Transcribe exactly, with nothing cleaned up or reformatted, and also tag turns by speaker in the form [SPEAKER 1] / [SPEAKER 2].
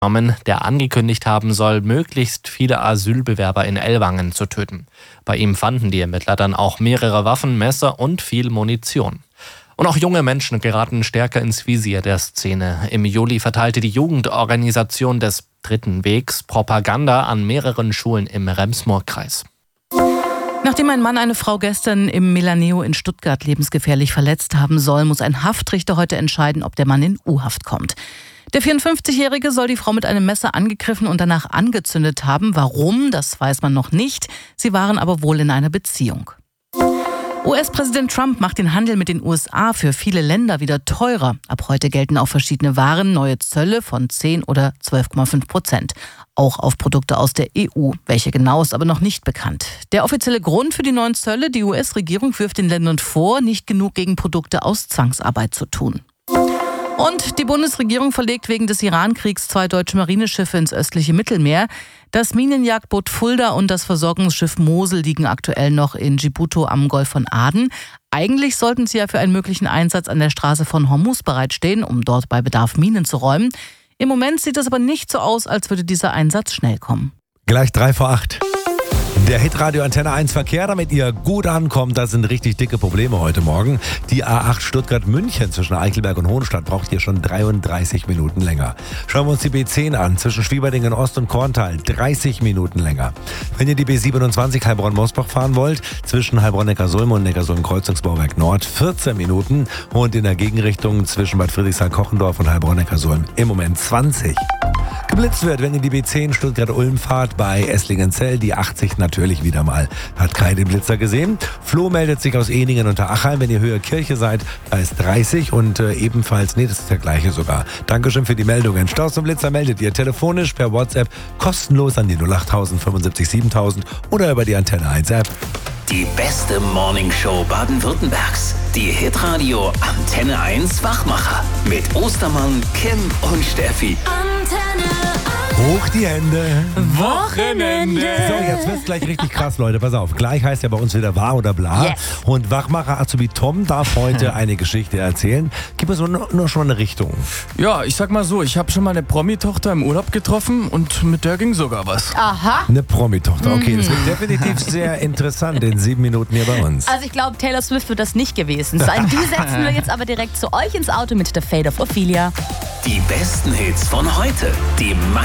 [SPEAKER 1] der angekündigt haben soll, möglichst viele Asylbewerber in Ellwangen zu töten. Bei ihm fanden die Ermittler dann auch mehrere Waffen, Messer und viel Munition. Und auch junge Menschen geraten stärker ins Visier der Szene. Im Juli verteilte die Jugendorganisation des Dritten Wegs Propaganda an mehreren Schulen im Rems-Murr-Kreis.
[SPEAKER 2] Nachdem ein Mann eine Frau gestern im Melaneo in Stuttgart lebensgefährlich verletzt haben soll, muss ein Haftrichter heute entscheiden, ob der Mann in U-Haft kommt. Der vierundfünfzigjährige soll die Frau mit einem Messer angegriffen und danach angezündet haben. Warum, das weiß man noch nicht. Sie waren aber wohl in einer Beziehung. U S-Präsident Trump macht den Handel mit den U S A für viele Länder wieder teurer. Ab heute gelten auf verschiedene Waren neue Zölle von zehn oder zwölf Komma fünf Prozent. Auch auf Produkte aus der E U. Welche genau ist aber noch nicht bekannt. Der offizielle Grund für die neuen Zölle: Die U S-Regierung wirft den Ländern vor, nicht genug gegen Produkte aus Zwangsarbeit zu tun. Und die Bundesregierung verlegt wegen des Iran-Kriegs zwei deutsche Marineschiffe ins östliche Mittelmeer. Das Minenjagdboot Fulda und das Versorgungsschiff Mosel liegen aktuell noch in Djibouti am Golf von Aden. Eigentlich sollten sie ja für einen möglichen Einsatz an der Straße von Hormuz bereitstehen, um dort bei Bedarf Minen zu räumen. Im Moment sieht es aber nicht so aus, als würde dieser Einsatz schnell kommen.
[SPEAKER 3] Gleich drei vor acht. Der Hitradio Antenne eins Verkehr, damit ihr gut ankommt, das sind richtig dicke Probleme heute Morgen. Die A acht Stuttgart-München zwischen Eichelberg und Hohenstadt braucht hier schon dreiunddreißig Minuten länger. Schauen wir uns die B zehn an, zwischen Schwieberdingen Ost und Korntal, dreißig Minuten länger. Wenn ihr die B siebenundzwanzig Heilbronn-Mosbach fahren wollt, zwischen Heilbronn-Neckarsulm und Neckarsulm-Kreuzungsbauwerk Nord, vierzehn Minuten. Und in der Gegenrichtung zwischen Bad Friedrichshain-Kochendorf und Heilbronn-Neckarsulm im Moment zwanzig. Geblitzt wird, wenn ihr die B zehn Stuttgart-Ulm fahrt, bei Esslingenzell, die achtzig natürlich wieder mal. Hat keinen Blitzer gesehen. Flo meldet sich aus Ehningen unter Achheim. Wenn ihr Höhe Kirche seid, da ist dreißig und äh, ebenfalls, nee, das ist der gleiche sogar. Dankeschön für die Meldungen. Staus und Blitzer meldet ihr telefonisch per WhatsApp kostenlos an die null acht null null fünfundsiebzig siebentausend oder über die Antenne eins App.
[SPEAKER 4] Die beste Morningshow Baden-Württembergs. Die Hitradio Antenne eins Wachmacher. Mit Ostermann, Kim und Steffi.
[SPEAKER 5] Antenne
[SPEAKER 3] Hoch die Hände.
[SPEAKER 2] Wochenende.
[SPEAKER 3] So, jetzt wird's gleich richtig krass, Leute. Pass auf. Gleich heißt ja bei uns wieder wahr oder bla.
[SPEAKER 2] Yes.
[SPEAKER 3] Und Wachmacher Azubi Tom darf heute eine Geschichte erzählen. Gib uns nur, nur schon eine Richtung.
[SPEAKER 6] Ja, ich sag mal so, ich habe schon mal eine Promi-Tochter im Urlaub getroffen und mit der ging sogar was.
[SPEAKER 2] Aha.
[SPEAKER 3] Eine Promi-Tochter. Okay, das wird definitiv sehr interessant in sieben Minuten hier bei uns.
[SPEAKER 5] Also ich glaube, Taylor Swift wird das nicht gewesen sein. Die setzen wir jetzt aber direkt zu euch ins Auto mit The Fate of Ophelia.
[SPEAKER 4] Die besten Hits von heute. Die